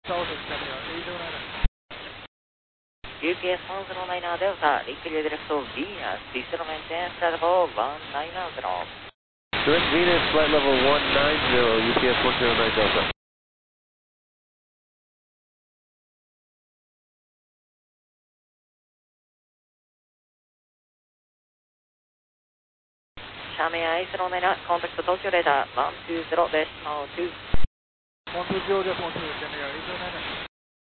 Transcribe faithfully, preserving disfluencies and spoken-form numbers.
South of Cameo, eight zero nine. U K S one zero nine Delta, liquid direct to Venus, descend maintain flight level one nine zero. Direct Venus, flight level one nine zero, U K S one zero nine Delta. Cameo eight zero nine, contact Tokyo radar one two zero decimal two. one two zero, just one two, Cameo eight zero nine.